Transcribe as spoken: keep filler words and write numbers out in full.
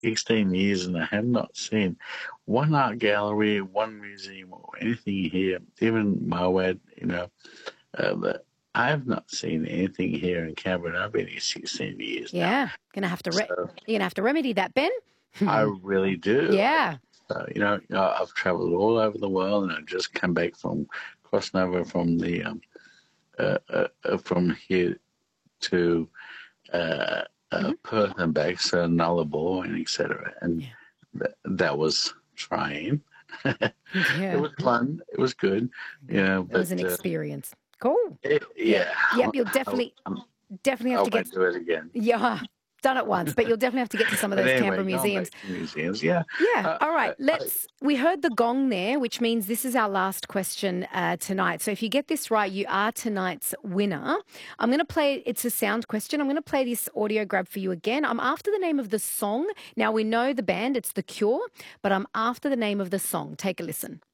sixteen years and I have not seen one art gallery, one museum, or anything here, even Moab, you know. Uh, but I have not seen anything here in Canberra. I've been here sixteen years now. Yeah, gonna have to re- So you're gonna have to remedy that, Ben. I really do. Yeah. So, you know, you know, I've traveled all over the world and I just come back from crossing over from the um, uh, uh, uh, from here to uh, uh, Mm-hmm. Perth and back, so Nullarbor and et cetera. And Yeah. th- that was trying. Yeah. It was fun. It was good. You know, It was but an uh, experience. Cool. it, yeah, Yep, you'll I, definitely I, definitely I have to won't get do it again. yeah, done it once, but you'll definitely have to get to some of But those anyway, Canberra going museums. back to museums, yeah. Yeah. Uh, All right. I, Let's. We heard the gong there, which means this is our last question uh, tonight. So if you get this right, you are tonight's winner. I'm going to play. It's a sound question. I'm going to play this audio grab for you again. I'm after the name of the song. Now we know the band. It's The Cure, but I'm after the name of the song. Take a listen.